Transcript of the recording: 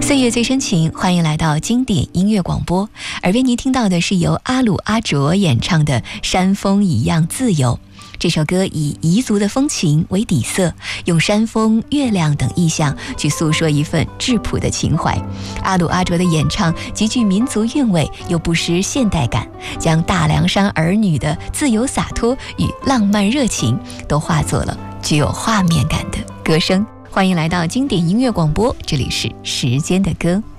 岁月最深情，欢迎来到经典音乐广播。耳边您听到的是由阿鲁阿卓演唱的《山风一样自由》。这首歌以彝族的风情为底色，用山峰、月亮等意象去诉说一份质朴的情怀。阿鲁阿卓的演唱极具民族韵味，又不失现代感，将大凉山儿女的自由洒脱与浪漫热情都化作了具有画面感的歌声。欢迎来到经典音乐广播，这里是时间的歌。